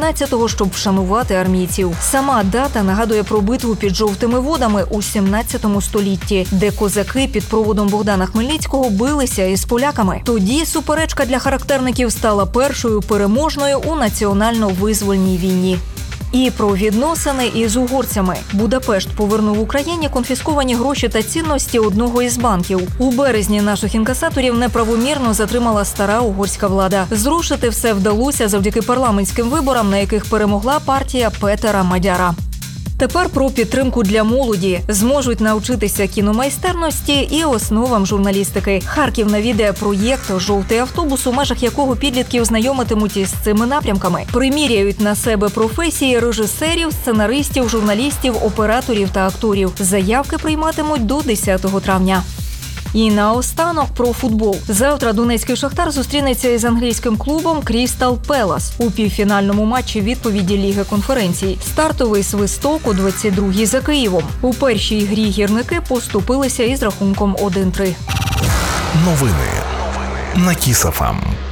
19-го, щоб вшанувати армійців. Сама дата нагадує про битву під Жовтими водами у 17 столітті, де козаки під проводом Богдана Хмельницького билися із поляками. Тоді суперечка для характерників стала першою переможною у національно-визвольній війні. І про відносини із угорцями. Будапешт повернув Україні конфісковані гроші та цінності одного із банків. У березні наших інкасаторів неправомірно затримала стара угорська влада. Зрушити все вдалося завдяки парламентським виборам, на яких перемогла партія Петера Мадяра. Тепер про підтримку для молоді. Зможуть навчитися кіномайстерності і основам журналістики. Харків навідає проєкт «Жовтий автобус», у межах якого підлітків знайомитимуть із цими напрямками. Приміряють на себе професії режисерів, сценаристів, журналістів, операторів та акторів. Заявки прийматимуть до 10 травня. І наостанок про футбол. Завтра донецький «Шахтар» зустрінеться із англійським клубом «Крістал Пелас» у півфінальному матчі відповіді Ліги конференцій. Стартовий свисток о 22-й за Києвом. У першій грі гірники поступилися із рахунком 1-3. Новини на Кіс ФМ.